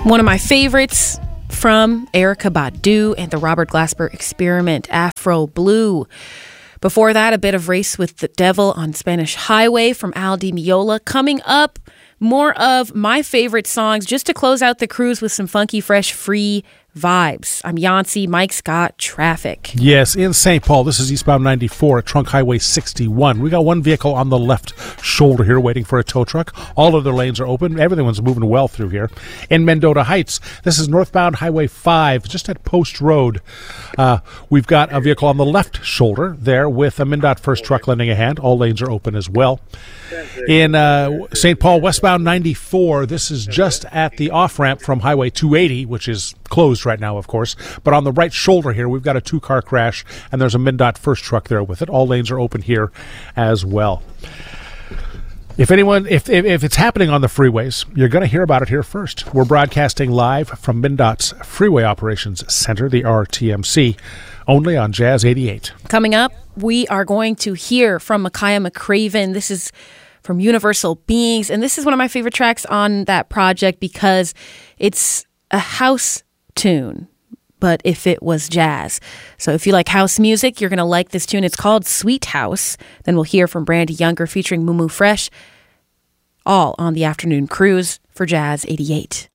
One of my favorites from Erykah Badu and the Robert Glasper Experiment, Afro Blue. Before that, a bit of Race with the Devil on Spanish Highway from Al Di Meola. Coming up, more of my favorite songs just to close out the cruise with some funky, fresh, free vibes. I'm Yancey, Mike Scott, Traffic. Yes, in St. Paul, this is eastbound 94 at Trunk Highway 61. We got one vehicle on the left shoulder here waiting for a tow truck. All other lanes are open. Everyone's moving well through here. In Mendota Heights, this is northbound Highway 5, just at Post Road. We've got a vehicle on the left shoulder there with a MnDOT first truck lending a hand. All lanes are open as well. In St. Paul, westbound 94, this is just at the off-ramp from Highway 280, which is closed right now, of course. But on the right shoulder here, we've got a two-car crash, and there's a MnDOT first truck there with it. All lanes are open here as well. If it's happening on the freeways, you're going to hear about it here first. We're broadcasting live from MnDOT's Freeway Operations Center, the RTMC, only on Jazz 88. Coming up, we are going to hear from Micaiah McCraven. This is from Universal Beings, and this is one of my favorite tracks on that project because it's a house tune, but if it was jazz. So if you like house music, you're going to like this tune. It's called Sweet House. Then we'll hear from Brandy Younger featuring Mumu Fresh, all on the afternoon cruise for Jazz 88.